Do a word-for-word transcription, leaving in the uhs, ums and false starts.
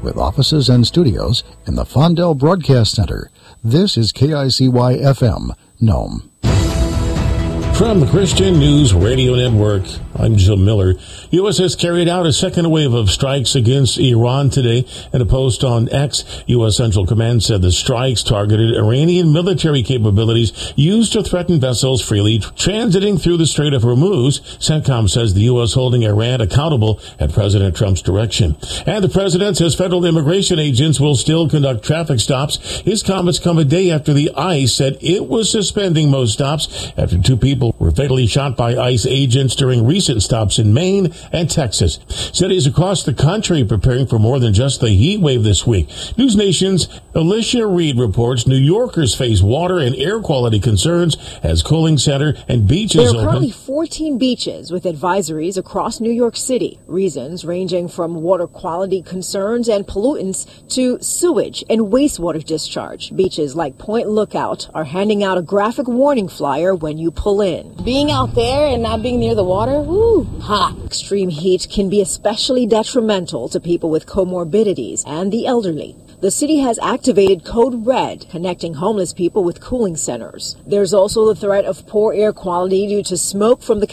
with offices and studios in the Fondell Broadcast Center. This is K I C Y F M, Nome. From the Christian News Radio Network, I'm Jim Miller. U S has carried out a second wave of strikes against Iran today. In a post on X, U S Central Command said the strikes targeted Iranian military capabilities used to threaten vessels freely transiting through the Strait of Hormuz. CENTCOM says the U S holding Iran accountable at President Trump's direction. And the president says federal immigration agents will still conduct traffic stops. His comments come a day after the ICE said it was suspending most stops after two people were fatally shot by ICE agents during recent stops in Maine and Texas. Cities across the country preparing for more than just the heat wave this week. News Nation's Alicia Reed reports New Yorkers face water and air quality concerns as cooling center and beaches open. There are currently fourteen beaches with advisories across New York City. Reasons ranging from water quality concerns and pollutants to sewage and wastewater discharge. Beaches like Point Lookout are handing out a graphic warning flyer when you pull in. Being out there and not being near the water, woo, hot. Extreme heat can be especially detrimental to people with comorbidities and the elderly. The city has activated Code Red, connecting homeless people with cooling centers. There's also the threat of poor air quality due to smoke from the